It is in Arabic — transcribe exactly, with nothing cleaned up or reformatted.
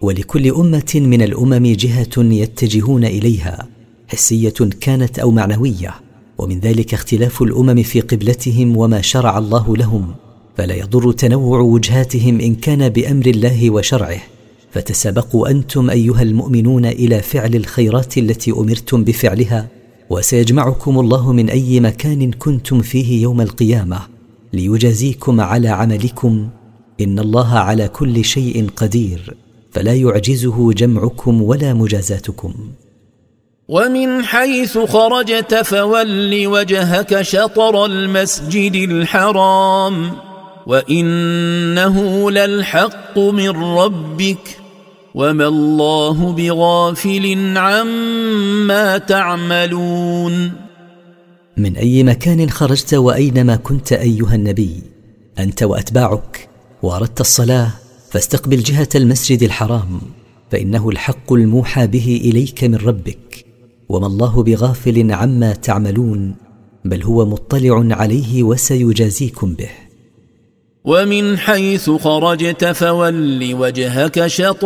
ولكل أمة من الأمم جهة يتجهون إليها، حسية كانت أو معنوية، ومن ذلك اختلاف الأمم في قبلتهم وما شرع الله لهم، فلا يضر تنوع وجهاتهم إن كان بأمر الله وشرعه. فتسابقوا أنتم أيها المؤمنون إلى فعل الخيرات التي أمرتم بفعلها، وسيجمعكم الله من أي مكان كنتم فيه يوم القيامة ليجازيكم على عملكم، إن الله على كل شيء قدير، فلا يعجزه جمعكم ولا مجازاتكم. ومن حيث خرجت فول وجهك شطر المسجد الحرام وإنه للحق من ربك وما الله بغافل عما تعملون. من أي مكان خرجت وأينما كنت أيها النبي أنت وأتباعك وأردت الصلاة، فاستقبل جهة المسجد الحرام، فإنه الحق الموحى به إليك من ربك، وما الله بغافل عما تعملون، بل هو مطلع عليه وسيجازيكم به. ومن حيث خرجت فول وجهك شطر